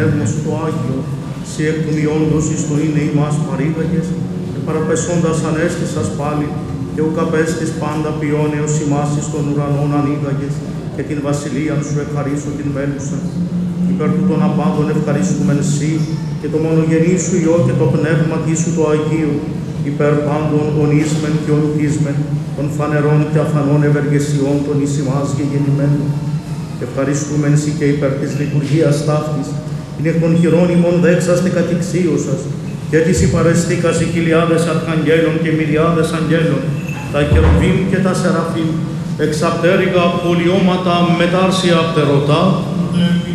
πνεύμα σου το Άγιο, σοι εκ του μειόντος εις το είναι ημάς παρήγαγες, και παραπεσόντας ανέστησας πάλι, και ουκ απέστης πάντα ποιόν έως ημάς εις των ουρανών ανοίγαγες, και την βασιλείαν σου ευχαρίσω την μέλουσα. Υπέρ του των απάντων ευχαριστούμεν σοι, και το μονογενή σου Υιό και το πνεύμα σου το Αγίο, υπέρ πάντων ονείσμεν και ονθίσμεν, των φανερών και αφανών ευεργεσιών των εις ημάς γεννημένων. Ευχαριστούμεν σοι και υπέρ της λειτουργίας ταύτης, την εκ των χειρών ημών δέξαστε κατηξίωσας, και της υπαρεστήκας οι χιλιάδες αρχαγγέλων και μυριάδες αγγέλων, τα κερουβίμ και τα σεραφείμ, εξαπτέρυγα πολιώματα μετάρσια απτερωτά,